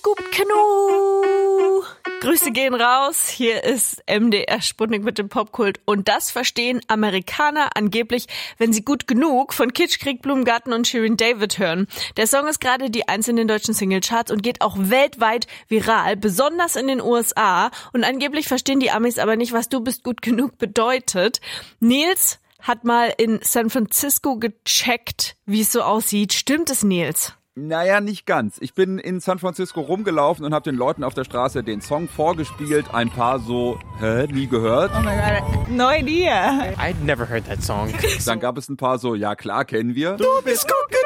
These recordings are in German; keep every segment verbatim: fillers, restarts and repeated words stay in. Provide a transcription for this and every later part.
Gut genug. Grüße gehen raus. Hier ist M D R Sputnik mit dem Popkult. Und das verstehen Amerikaner angeblich, wenn sie Gut genug von Kitschkrieg, Blumengarten und Shirin David hören. Der Song ist gerade die Eins in den deutschen Singlecharts und geht auch weltweit viral, besonders in den U S A. Und angeblich verstehen die Amis aber nicht, was Du bist gut genug bedeutet. Nils hat mal in San Francisco gecheckt, wie es so aussieht. Stimmt es, Nils? Naja, nicht ganz. Ich bin in San Francisco rumgelaufen und habe den Leuten auf der Straße den Song vorgespielt. Ein paar so, hä, nie gehört. Oh my God, no idea. I'd never heard that song. Dann gab es ein paar so, ja klar, kennen wir. Du bist gut genug.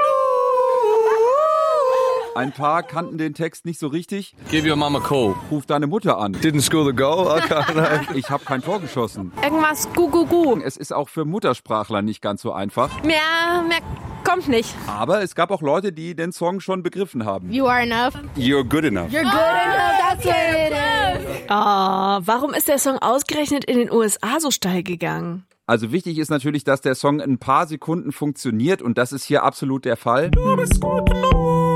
Ein paar kannten den Text nicht so richtig. Give your mama a call. Ruf deine Mutter an. Didn't score the goal? Okay, nein. Ich habe kein Tor geschossen. Irgendwas gu gu gu. Es ist auch für Muttersprachler nicht ganz so einfach. Mehr, mehr kommt nicht. Aber es gab auch Leute, die den Song schon begriffen haben. You are enough. You're good enough. You're good enough. That's what it is. Ah, warum ist der Song ausgerechnet in den U S A so steil gegangen? Also wichtig ist natürlich, dass der Song in ein paar Sekunden funktioniert und das ist hier absolut der Fall. Du bist gut genug.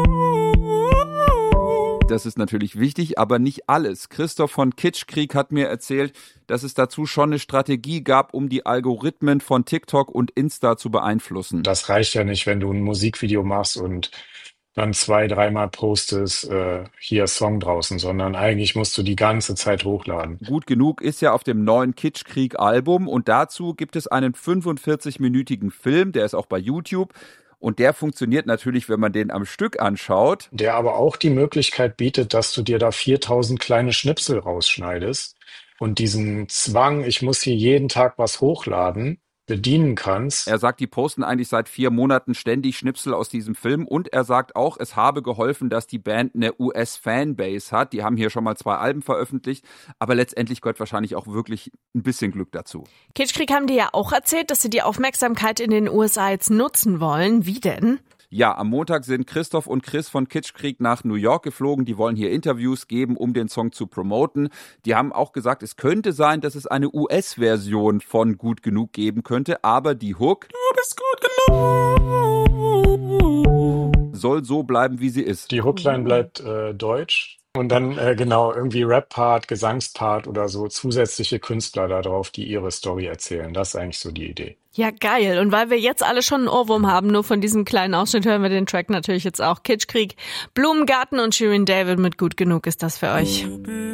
Das ist natürlich wichtig, aber nicht alles. Christoph von Kitschkrieg hat mir erzählt, dass es dazu schon eine Strategie gab, um die Algorithmen von TikTok und Insta zu beeinflussen. Das reicht ja nicht, wenn du ein Musikvideo machst und dann zwei, dreimal postest, äh, hier Song draußen, sondern eigentlich musst du die ganze Zeit hochladen. Gut genug ist ja auf dem neuen Kitschkrieg-Album und dazu gibt es einen fünfundvierzig-minütigen Film, der ist auch bei YouTube. Und der funktioniert natürlich, wenn man den am Stück anschaut. Der aber auch die Möglichkeit bietet, dass du dir da viertausend kleine Schnipsel rausschneidest und diesen Zwang, ich muss hier jeden Tag was hochladen, bedienen kannst. Er sagt, die posten eigentlich seit vier Monaten ständig Schnipsel aus diesem Film und er sagt auch, es habe geholfen, dass die Band eine U S-Fanbase hat. Die haben hier schon mal zwei Alben veröffentlicht, aber letztendlich gehört wahrscheinlich auch wirklich ein bisschen Glück dazu. Kitschkrieg haben dir ja auch erzählt, dass sie die Aufmerksamkeit in den U S A jetzt nutzen wollen. Wie denn? Ja, am Montag sind Christoph und Chris von Kitschkrieg nach New York geflogen. Die wollen hier Interviews geben, um den Song zu promoten. Die haben auch gesagt, es könnte sein, dass es eine U S-Version von Gut genug geben könnte, aber die Hook, du bist gut genug, soll so bleiben, wie sie ist. Die Hookline bleibt äh, deutsch. Und dann äh, genau irgendwie Rap-Part, Gesangspart oder so zusätzliche Künstler da drauf, die ihre Story erzählen. Das ist eigentlich so die Idee. Ja, geil. Und weil wir jetzt alle schon einen Ohrwurm haben, nur von diesem kleinen Ausschnitt hören wir den Track natürlich jetzt auch. Kitschkrieg, Blumengarten und Shirin David mit Gut genug ist das für euch.